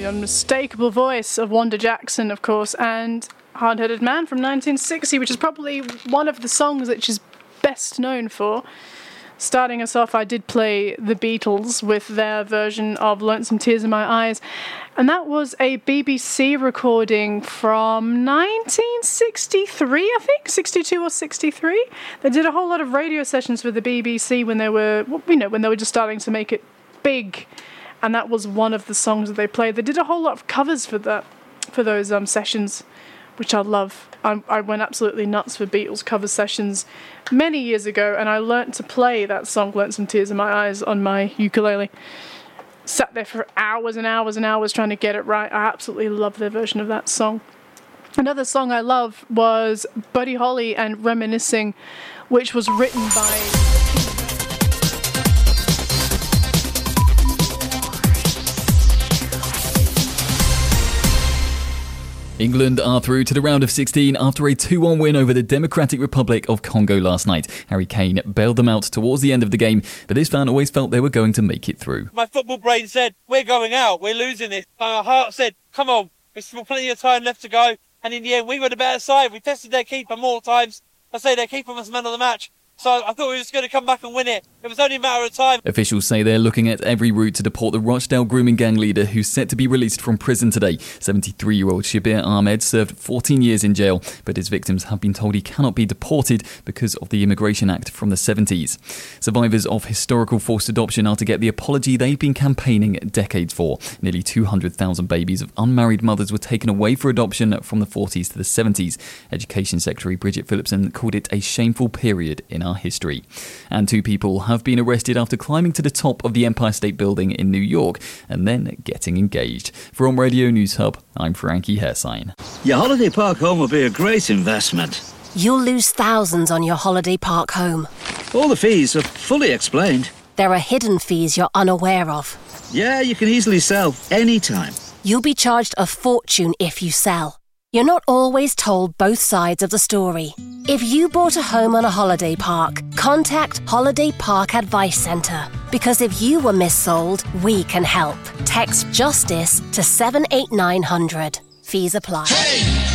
the unmistakable voice of Wanda Jackson, of course, and Hard-Headed Man from 1960, which is probably one of the songs that she's best known for. Starting us off, I did play the Beatles with their version of Lonesome Tears in My Eyes, and that was a BBC recording from 1963, I think, 62 or 63. They did a whole lot of radio sessions for the BBC when they were, when they were just starting to make it big, and that was one of the songs that they played. They did a whole lot of covers for those sessions, which I love. I went absolutely nuts for Beatles cover sessions many years ago, and I learnt to play that song, Lonesome Tears in My Eyes, on my ukulele. Sat there for hours and hours and hours trying to get it right. I absolutely love their version of that song. Another song I love was Buddy Holly and Reminiscing, which was written by... England are through to the round of 16 after a 2-1 win over the Democratic Republic of Congo last night. Harry Kane bailed them out towards the end of the game, but this fan always felt they were going to make it through. My football brain said, we're going out, we're losing this. My heart said, come on, there's still plenty of time left to go. And in the end, we were the better side. We tested their keeper more times. I say their keeper was man of the match. So I thought we were just going to come back and win it. It was only a matter of time. Officials say they're looking at every route to deport the Rochdale grooming gang leader who's set to be released from prison today. 73-year-old Shabir Ahmed served 14 years in jail, but his victims have been told he cannot be deported because of the Immigration Act from the 70s. Survivors of historical forced adoption are to get the apology they've been campaigning decades for. Nearly 200,000 babies of unmarried mothers were taken away for adoption from the 40s to the 70s. Education Secretary Bridget Phillipson called it a shameful period in our history. And 2 people have been arrested after climbing to the top of the Empire State Building in New York and then getting engaged. From Radio News Hub, I'm Frankie Hersign. Your holiday park home will be a great investment. You'll lose thousands on your holiday park home. All the fees are fully explained. There are hidden fees you're unaware of. Yeah, you can easily sell anytime. You'll be charged a fortune if you sell. You're not always told both sides of the story. If you bought a home on a holiday park, contact Holiday Park Advice Centre. Because if you were missold, we can help. Text JUSTICE to 78900. Fees apply. Hey!